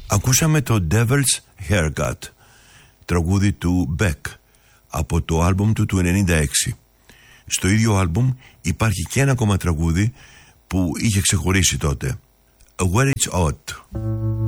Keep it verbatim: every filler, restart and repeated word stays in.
Ακούσαμε το Devil's Haircut, τραγούδι του Beck από το άλμπουμ του του ενενήντα έξι. Στο ίδιο άλμπουμ υπάρχει και ένα ακόμα τραγούδι που είχε ξεχωρίσει τότε, Where It's Odd.